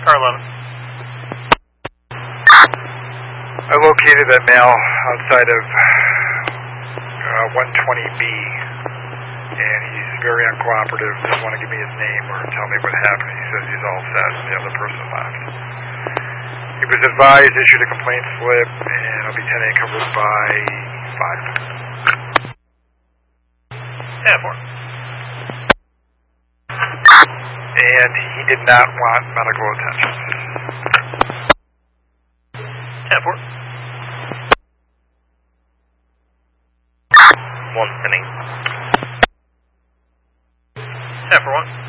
Car 11. I located that male outside of 120B, and he's very uncooperative, doesn't want to give me his name or tell me what happened. He says he's all set, and the other person left. He was advised, issued a complaint slip, and I'll be 10A covered by 5. Yeah, 4. And he did not want medical attention. 10-4. 1 spinning. 10-1.